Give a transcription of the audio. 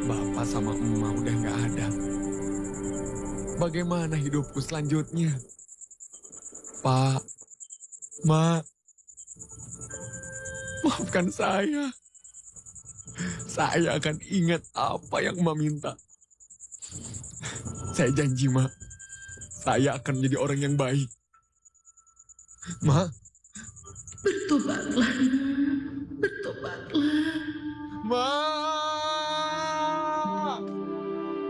Bapak sama emak udah nggak ada. Bagaimana hidupku selanjutnya? Pak, Mak, maafkan saya. Saya akan ingat apa yang Mak minta. Saya janji, Mak. Saya akan menjadi orang yang baik. Mak, Bertobatlah, bertobatlah. Mak.